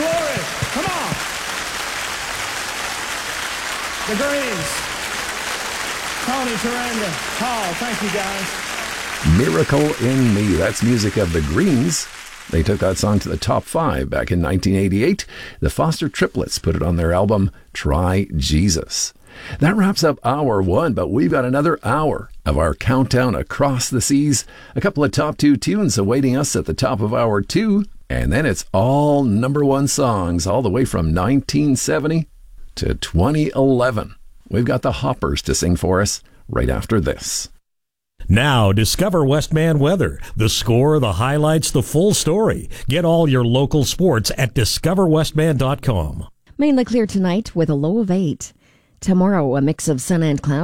glory. Come on. The Greens. Tony, Taranda, Paul, thank you guys. Miracle in Me. That's music of the Greens. They took that song to the top 5 back in 1988. The Foster Triplets put it on their album, Try Jesus. That wraps up hour 1, but we've got another hour of our countdown across the seas. A couple of top 2 tunes awaiting us at the top of hour 2. And then it's all number 1 songs all the way from 1970 to 2011. We've got the Hoppers to sing for us right after this. Now, discover Westman Weather. The score, the highlights, the full story. Get all your local sports at discoverwestman.com. Mainly clear tonight with a low of 8. Tomorrow, a mix of sun and clouds.